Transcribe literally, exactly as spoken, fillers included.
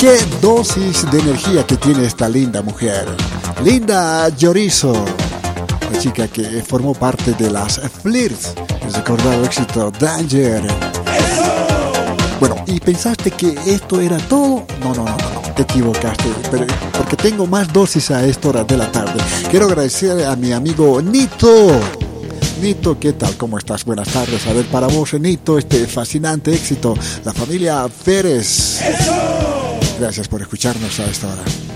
Qué dosis de energía que tiene esta linda mujer. Linda Llorizo, la chica que formó parte de las Flirts, el recordado éxito Danger. Bueno, ¿y pensaste que esto era todo? No, no, no, no, te equivocaste, pero, porque tengo más dosis a esta hora de la tarde. Quiero agradecer a mi amigo Nito. Nito, ¿qué tal? ¿Cómo estás? Buenas tardes. A ver, para vos, Nito, este fascinante éxito, la familia Pérez. Gracias por escucharnos a esta hora.